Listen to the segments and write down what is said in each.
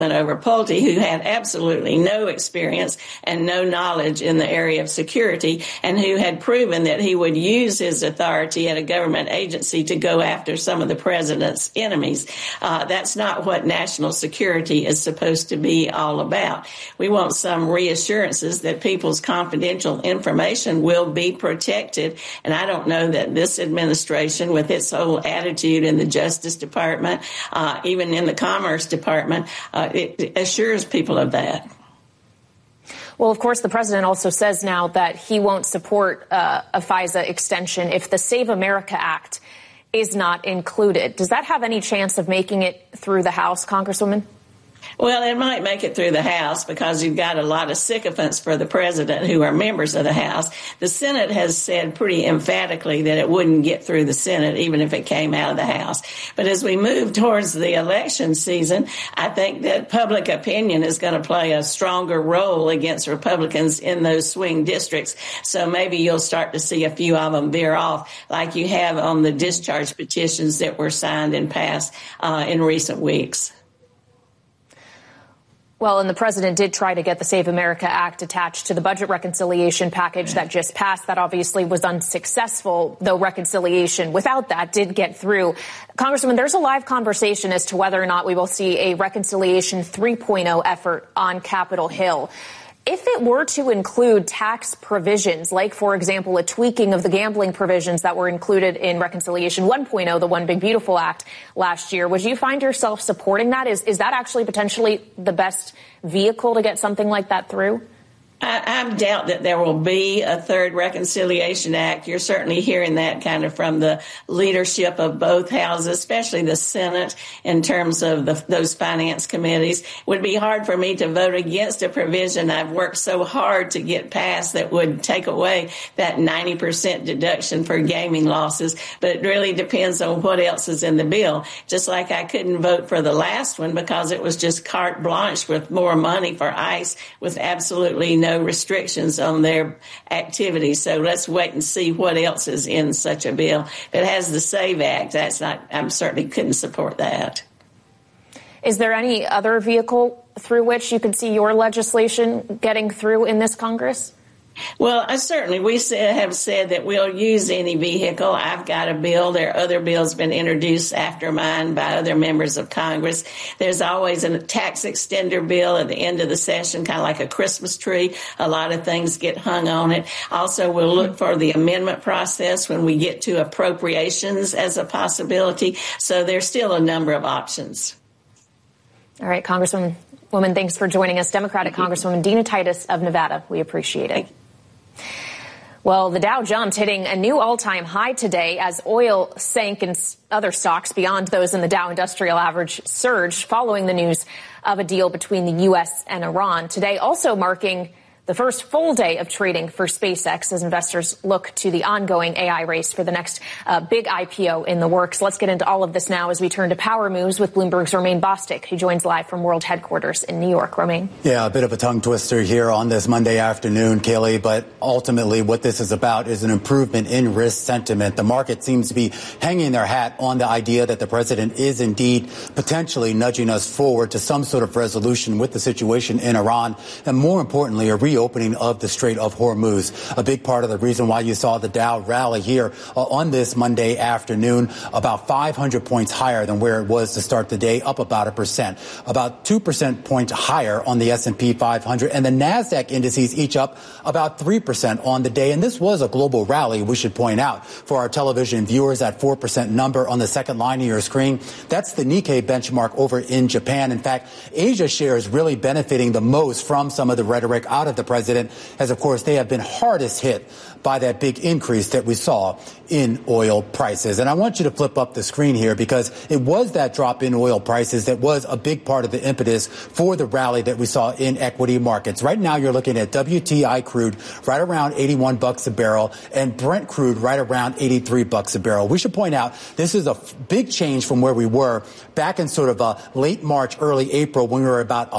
over Pulte, who had absolutely no experience and no knowledge in the area of security, and who had proven that he would use his authority at a government agency to go after some of the president's enemies. That's not what national security is supposed to be all about. We want some reassurances that people's confidential information will be protected, and I don't know that this administration, with its whole attitude in the Justice Department, even in the Commerce Department, it assures people of that. Well, of course, the president also says now that he won't support a FISA extension if the Save America Act is not included. Does that have any chance of making it through the House, Congresswoman? Well, it might make it through the House because you've got a lot of sycophants for the president who are members of the House. The Senate has said pretty emphatically that it wouldn't get through the Senate even if it came out of the House. But as we move towards the election season, I think that public opinion is going to play a stronger role against Republicans in those swing districts. So maybe you'll start to see a few of them veer off like you have on the discharge petitions that were signed and passed in recent weeks. Well, and the president did try to get the Save America Act attached to the budget reconciliation package that just passed. That obviously was unsuccessful, though reconciliation without that did get through. Congresswoman, there's a live conversation as to whether or not we will see a reconciliation 3.0 effort on Capitol Hill. If it were to include tax provisions, like, for example, a tweaking of the gambling provisions that were included in Reconciliation 1.0, the One Big Beautiful Act last year, would you find yourself supporting that? Is that actually potentially the best vehicle to get something like that through? I doubt that there will be a third Reconciliation Act. You're certainly hearing that kind of from the leadership of both houses, especially the Senate, in terms of those finance committees. It would be hard for me to vote against a provision I've worked so hard to get passed that would take away that 90% deduction for gaming losses. But it really depends on what else is in the bill. Just like I couldn't vote for the last one because it was just carte blanche with more money for ICE with absolutely no restrictions on their activities. So let's wait and see what else is in such a bill. If it has the SAVE Act, I certainly couldn't support that. Is there any other vehicle through which you could see your legislation getting through in this Congress? Well, we have said that we'll use any vehicle. I've got a bill. There are other bills been introduced after mine by other members of Congress. There's always a tax extender bill at the end of the session, kind of like a Christmas tree. A lot of things get hung on it. Also, we'll look for the amendment process when we get to appropriations as a possibility. So there's still a number of options. All right, Congresswoman, thanks for joining us. Democratic Congresswoman Dina Titus of Nevada. We appreciate it. Well, the Dow jumped, hitting a new all-time high today as oil sank and other stocks beyond those in the Dow Industrial Average surged following the news of a deal between the U.S. and Iran. Today also marking the first full day of trading for SpaceX as investors look to the ongoing AI race for the next big IPO in the works. Let's get into all of this now as we turn to Power Moves with Bloomberg's Romaine Bostick, who joins live from World Headquarters in New York. Romaine. Yeah, a bit of a tongue twister here on this Monday afternoon, Kaylee, but ultimately what this is about is an improvement in risk sentiment. The market seems to be hanging their hat on the idea that the president is indeed potentially nudging us forward to some sort of resolution with the situation in Iran, and more importantly, a reopening of the Strait of Hormuz. A big part of the reason why you saw the Dow rally here on this Monday afternoon, about 500 points higher than where it was to start the day, up about 1%, about 2% points higher on the S&P 500, and the NASDAQ indices each up about 3% on the day. And this was a global rally, we should point out. For our television viewers, that 4% number on the second line of your screen, that's the Nikkei benchmark over in Japan. In fact, Asia shares really benefiting the most from some of the rhetoric out of the president, as of course they have been hardest hit by that big increase that we saw in oil prices. And I want you to flip up the screen here because it was that drop in oil prices that was a big part of the impetus for the rally that we saw in equity markets. Right now you're looking at WTI crude right around $81 a barrel and Brent crude right around $83 a barrel. We should point out this is a big change from where we were back in sort of late March, early April, when we were about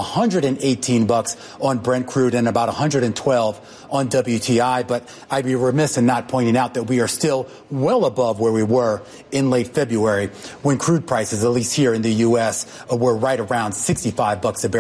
$118 on Brent crude and about $112 on WTI. But I'd be remiss in not pointing out that we are still well above where we were in late February when crude prices, at least here in the U.S., were right around $65 a barrel.